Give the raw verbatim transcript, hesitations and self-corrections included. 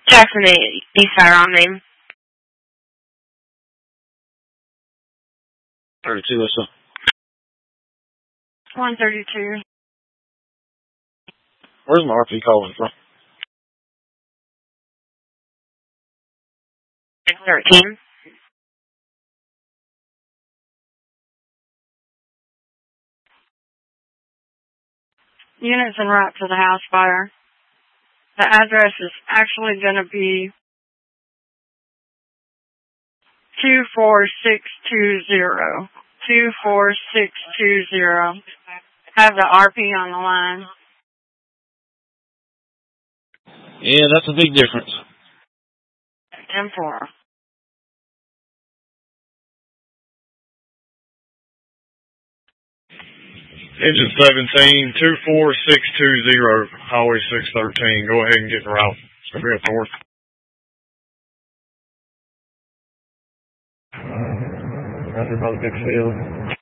Jackson eight, East Firearm name. thirty-two, what's up? one thirty-two. Where's my R P calling from? thirteen. Units en route to the house fire. The address is actually going to be two four six two zero. two four six two zero. Have the R P on the line. Yeah, that's a big difference. ten four. Engine seventeen, two four six two zero, Highway six thirteen. Go ahead and get in route. It's going to be up north. Roger, by the big field.